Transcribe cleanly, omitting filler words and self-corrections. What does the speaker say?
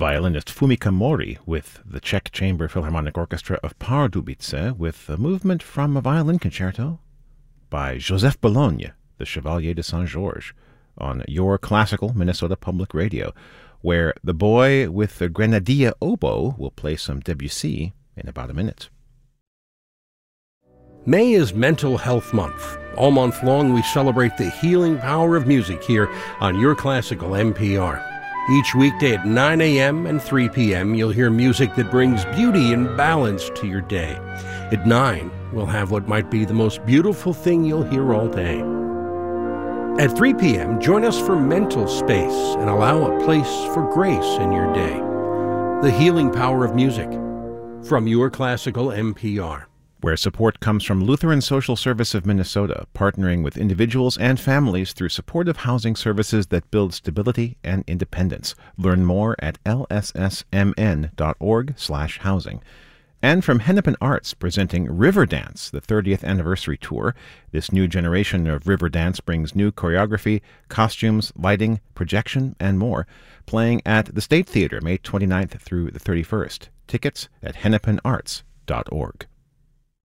violinist Fumika Mori with the Czech Chamber Philharmonic Orchestra of Pardubice with a movement from a violin concerto by Joseph Bologne, the Chevalier de Saint-Georges, on Your Classical Minnesota Public Radio, where the boy with the grenadilla oboe will play some Debussy in about a minute. May is Mental Health Month. All month long, we celebrate the healing power of music here on Your Classical NPR. Each weekday at 9 a.m. and 3 p.m., you'll hear music that brings beauty and balance to your day. At 9, we'll have what might be the most beautiful thing you'll hear all day. At 3 p.m., join us for Mental Space and allow a place for grace in your day. The healing power of music from Your Classical NPR. Where support comes from Lutheran Social Service of Minnesota, partnering with individuals and families through supportive housing services that build stability and independence. Learn more at lssmn.org/housing. And from Hennepin Arts, presenting River Dance, the 30th anniversary tour. This new generation of River Dance brings new choreography, costumes, lighting, projection, and more. Playing at the State Theater May 29th through the 31st. Tickets at hennepinarts.org.